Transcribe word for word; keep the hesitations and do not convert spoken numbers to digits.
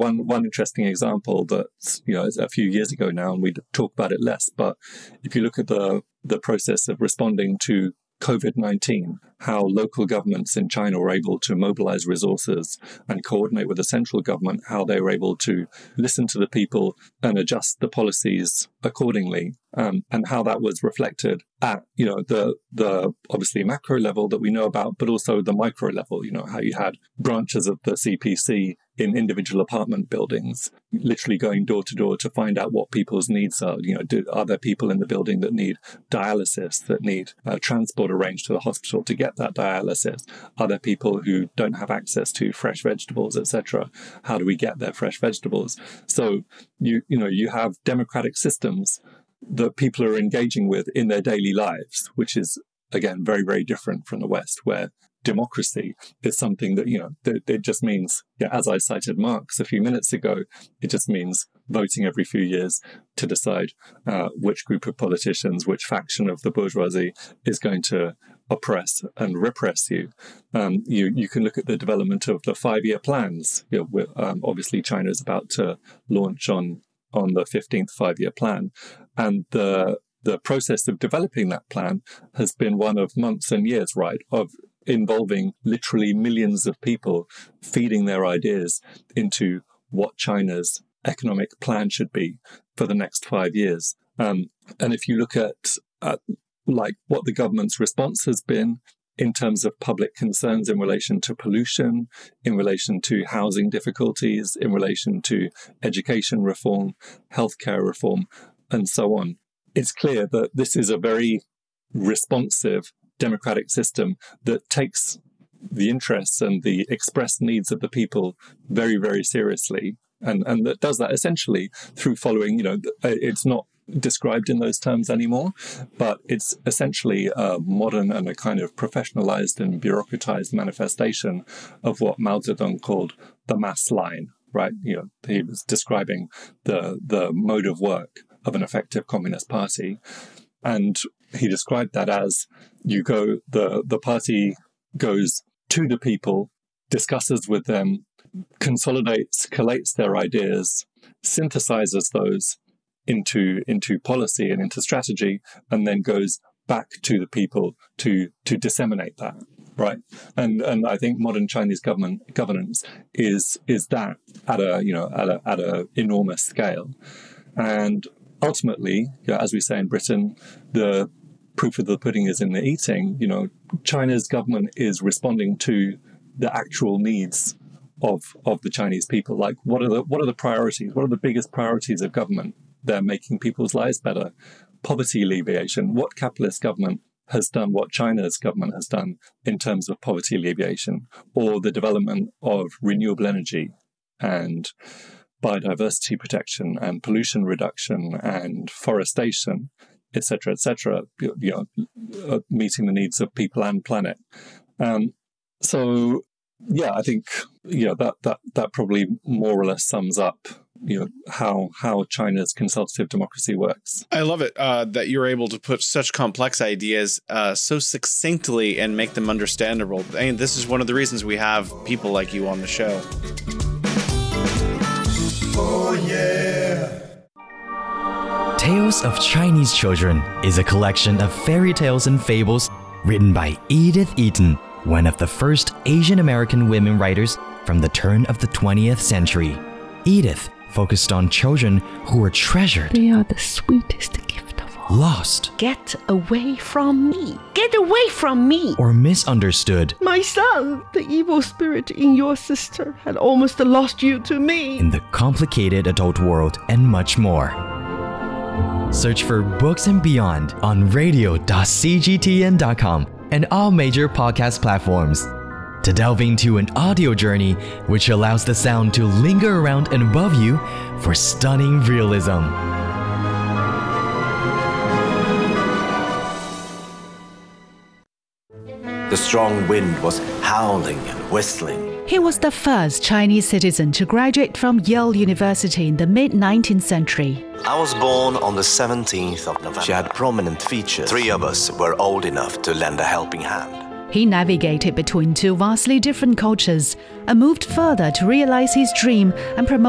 one one interesting example that, you know, is a few years ago now, and we talk about it less, but if you look at the the process of responding to COVID nineteen, how local governments in China were able to mobilize resources and coordinate with the central government, how they were able to listen to the people and adjust the policies accordingly, um, and how that was reflected at, you know, the the obviously macro level that we know about, but also the micro level, you know, how you had branches of the C P C in individual apartment buildings, literally going door to door to find out what people's needs are. You know, do, are there people in the building that need dialysis, that need uh, transport arranged to the hospital to get that dialysis? Are there people who don't have access to fresh vegetables, et cetera? How do we get their fresh vegetables? So you you know you have democratic systems that people are engaging with in their daily lives, which is again very very different from the West, where democracy is something that, you know, it, it just means, yeah, as I cited Marx a few minutes ago, it just means voting every few years to decide uh, which group of politicians, which faction of the bourgeoisie is going to oppress and repress you. Um, you you can look at the development of the five-year plans. You know, um, obviously, China is about to launch on on the fifteenth five-year plan, and the the process of developing that plan has been one of months and years, right, of involving literally millions of people feeding their ideas into what China's economic plan should be for the next five years. Um, and if you look at, at like what the government's response has been in terms of public concerns in relation to pollution, in relation to housing difficulties, in relation to education reform, healthcare reform, and so on, it's clear that this is a very responsive democratic system that takes the interests and the expressed needs of the people very, very seriously. And, and that does that essentially through following, you know, it's not described in those terms anymore, but it's essentially a modern and a kind of professionalized and bureaucratized manifestation of what Mao Zedong called the mass line, right? You know, he was describing the the mode of work of an effective communist party. And he described that as you go, the, the party goes to the people, discusses with them, consolidates, collates their ideas, synthesizes those into, into policy and into strategy, and then goes back to the people to, to disseminate that, right? And and I think modern Chinese government governance is is that at a, you know, at a at a enormous scale. And ultimately, you know, as we say in Britain, the proof of the pudding is in the eating. You know, China's government is responding to the actual needs of of the Chinese people. Like, what are the what are the priorities? What are the biggest priorities of government? They're making people's lives better. Poverty alleviation. What capitalist government has done what China's government has done in terms of poverty alleviation, or the development of renewable energy and biodiversity protection and pollution reduction and forestation, et cetera, et cetera, you know, uh, meeting the needs of people and planet. Um, so, yeah, I think, you know, that, that, that probably more or less sums up, you know, how how China's consultative democracy works. I love it uh, that you're able to put such complex ideas uh, so succinctly and make them understandable. I mean, this is one of the reasons we have people like you on the show. Oh, yeah. Tales of Chinese Children is a collection of fairy tales and fables written by Edith Eaton, one of the first Asian American women writers from the turn of the twentieth century. Edith focused on children who were treasured. They are the sweetest gift of all. Lost. Get away from me! Get away from me! Or misunderstood. My son, the evil spirit in your sister had almost lost you to me. In the complicated adult world, and much more. Search for Books and Beyond on radio dot c g t n dot com and all major podcast platforms to delve into an audio journey which allows the sound to linger around and above you for stunning realism. The strong wind was howling and whistling. He was the first Chinese citizen to graduate from Yale University in the mid nineteenth century. I was born on the seventeenth of November. She had prominent features. Three of us were old enough to lend a helping hand. He navigated between two vastly different cultures and moved further to realize his dream and promote